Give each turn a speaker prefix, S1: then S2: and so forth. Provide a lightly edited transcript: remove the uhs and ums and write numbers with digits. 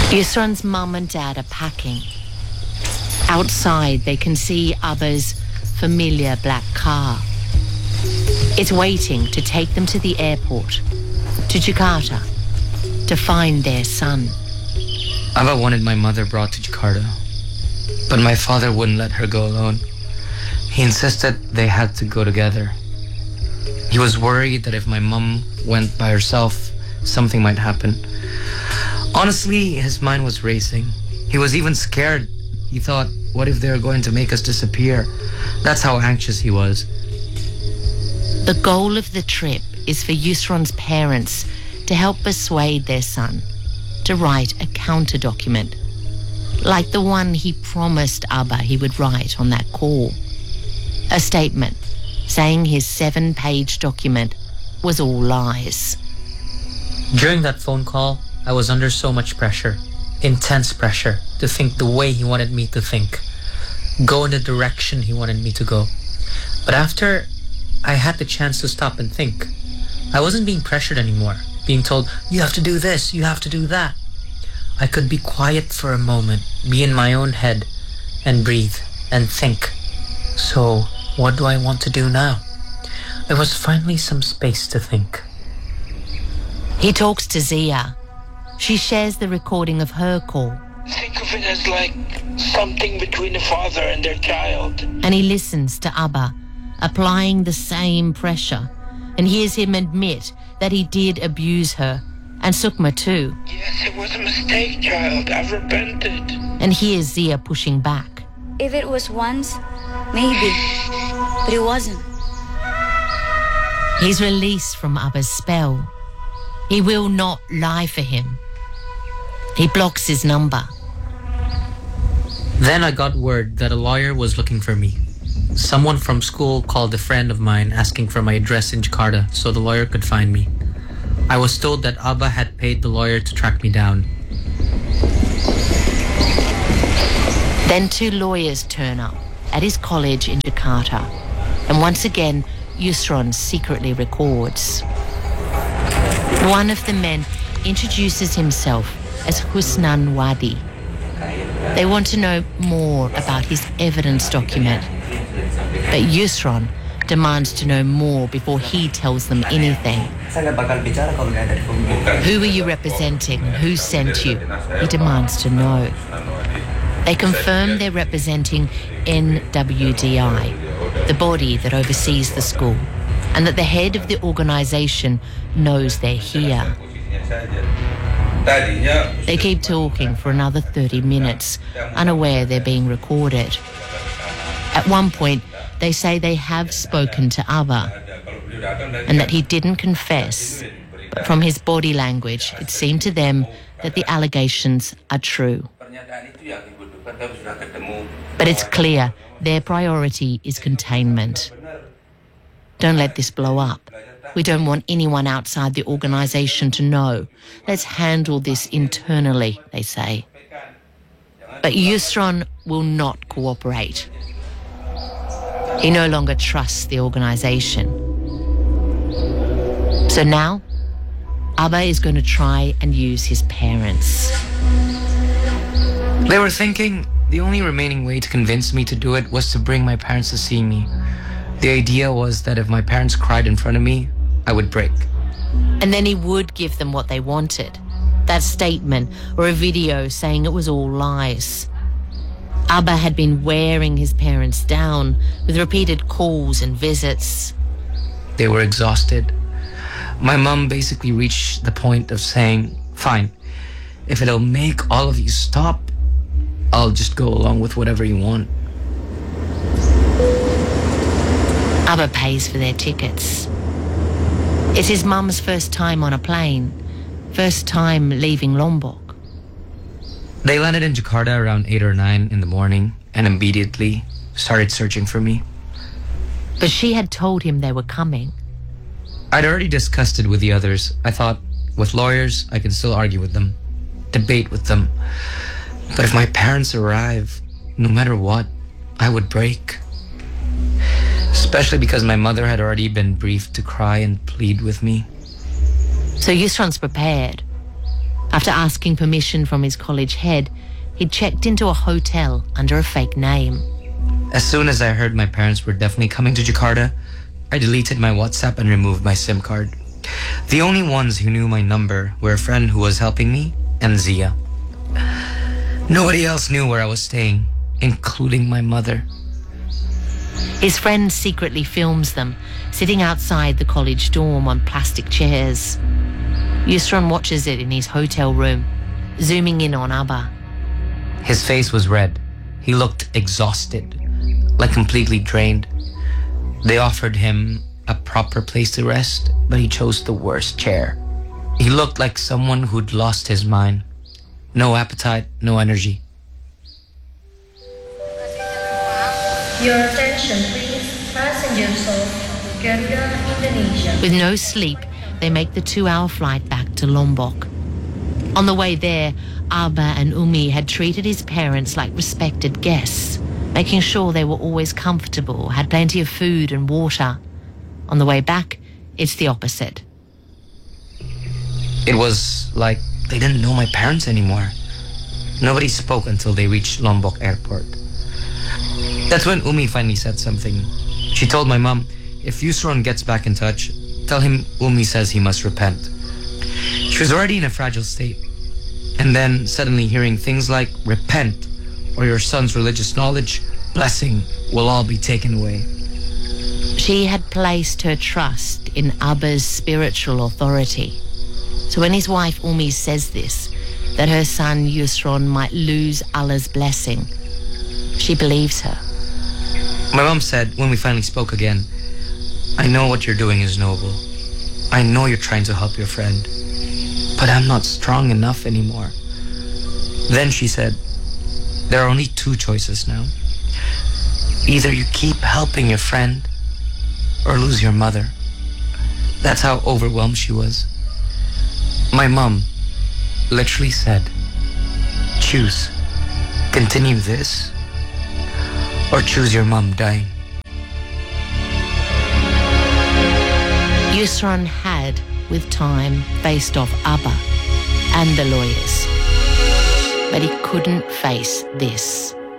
S1: Yusran's mum and dad are packing. Outside, they can see Abba's familiar black car. It's waiting to take them to the airport, to Jakarta, to find their son.
S2: Abba wanted my mother brought to Jakarta, but my father wouldn't let her go alone. He insisted they had to go together. He was worried that if my mum went by herself, something might happen. Honestly, his mind was racing. He was even scared. He thought, what if they're going to make us disappear? That's how anxious he was.
S1: The goal of the trip is for Yusran's parents to help persuade their son to write a counter-document, like the one he promised Abba he would write on that call. A statement saying his 7-page document was all lies.
S3: During that phone call, I was under so much pressure, intense pressure, to think the way he wanted me to think, go in the direction he wanted me to go. But after I had the chance to stop and think, I wasn't being pressured anymore, being told, you have to do this, you have to do that. I could be quiet for a moment, be in my own head, and breathe, and think. So, what do I want to do now? There was finally some space to think.
S1: He talks to Zia. She shares the recording of her call.
S4: Think of it as like something between a father and their child.
S1: And he listens to Abba, applying the same pressure, and hears him admit that he did abuse her, and Sukma too.
S4: Yes, it was a mistake, child. I've repented.
S1: And hears Zia pushing back.
S5: If it was once, maybe, but it wasn't.
S1: He's released from Abba's spell. He will not lie for him. He blocks his number.
S3: Then I got word that a lawyer was looking for me. Someone from school called a friend of mine asking for my address in Jakarta so the lawyer could find me. I was told that Abba had paid the lawyer to track me down.
S1: Then 2 lawyers turn up at his college in Jakarta, and once again, Yusran secretly records. One of the men introduces himself as Husnan Wadi. They want to know more about his evidence document, but Yusran demands to know more before he tells them anything. Who are you representing? Who sent you? He demands to know. They confirm they're representing NWDI, the body that oversees the school, and that the head of the organization knows they're here. They keep talking for another 30 minutes, unaware they're being recorded. At one point, they say they have spoken to Abba and that he didn't confess, but from his body language, it seemed to them that the allegations are true. But it's clear their priority is containment. Don't let this blow up. We don't want anyone outside the organization to know. Let's handle this internally, they say. But Yusran will not cooperate. He no longer trusts the organization. So now, Abba is going to try and use his parents.
S2: They were thinking the only remaining way to convince me to do it was to bring my parents to see me. The idea was that if my parents cried in front of me, I would break.
S1: And then he would give them what they wanted. That statement or a video saying it was all lies. Abba had been wearing his parents down with repeated calls and visits.
S2: They were exhausted. My mom basically reached the point of saying, fine, if it'll make all of you stop, I'll just go along with whatever you want.
S1: Abba pays for their tickets. It's his mum's first time on a plane, first time leaving Lombok.
S2: They landed in Jakarta around 8 or 9 in the morning and immediately started searching for me.
S1: But she had told him they were coming.
S2: I'd already discussed it with the others. I thought, with lawyers, I can still argue with them, debate with them. But if my parents arrive, no matter what, I would break. Especially because my mother had already been briefed to cry and plead with me.
S1: So Yusran's prepared. After After asking permission from his college head, he'd checked into a hotel under a fake name.
S2: As soon as I heard my parents were definitely coming to Jakarta, I deleted my WhatsApp and removed my SIM card. The only ones who knew my number were a friend who was helping me and Zia. Nobody else knew where I was staying, including my mother.
S1: His friend secretly films them, sitting outside the college dorm on plastic chairs. Yusron watches it in his hotel room, zooming in on Abba.
S2: His face was red. He looked exhausted, like completely drained. They offered him a proper place to rest, but he chose the worst chair. He looked like someone who'd lost his mind. No appetite, no energy.
S6: Your attention, please. Passengers of Garuda Indonesia.
S1: With no sleep, they make the 2-hour flight back to Lombok. On the way there, Abba and Umi had treated his parents like respected guests, making sure they were always comfortable, had plenty of food and water. On the way back, it's the opposite.
S2: It was like they didn't know my parents anymore. Nobody spoke until they reached Lombok airport. That's when Umi finally said something. She told my mom, if Yusron gets back in touch, tell him Umi says he must repent. She was already in a fragile state. And then suddenly hearing things like repent or your son's religious knowledge, blessing will all be taken away.
S1: She had placed her trust in Abba's spiritual authority. So when his wife Umi says this, that her son Yusron might lose Allah's blessing, she believes her.
S2: My mom said when we finally spoke again, I know what you're doing is noble. I know you're trying to help your friend, but I'm not strong enough anymore. Then she said, there are only 2 choices now. Either you keep helping your friend or lose your mother. That's how overwhelmed she was. My mom literally said, choose, continue this, or choose your mom dying.
S1: Yusron had, with time, faced off Abba and the lawyers. But he couldn't face this.